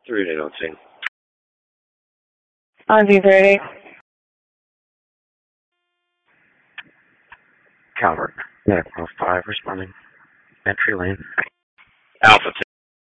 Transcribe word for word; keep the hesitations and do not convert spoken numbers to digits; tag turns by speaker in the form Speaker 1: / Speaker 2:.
Speaker 1: three eight on scene.
Speaker 2: On Z thirty.
Speaker 1: Calvert. Yeah, five responding. Entry lane.
Speaker 3: Alpha